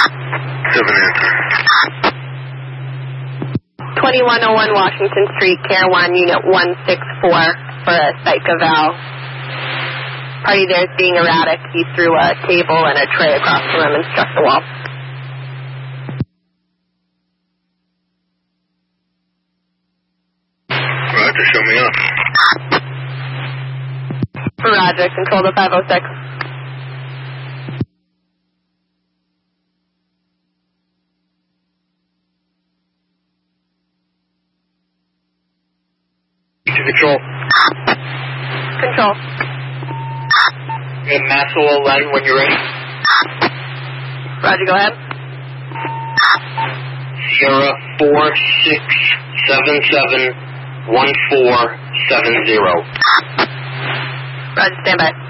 7 answer. 2101 Washington Street, Care 1, Unit 164 for a psych eval. Party there is being erratic. He threw a table and a tray across the room and struck the wall. Roger, show me up. Roger, control to 506. Control. Control. And Maxwell Len when you're ready. Roger, go ahead. Sierra 46771470. Roger, stand by.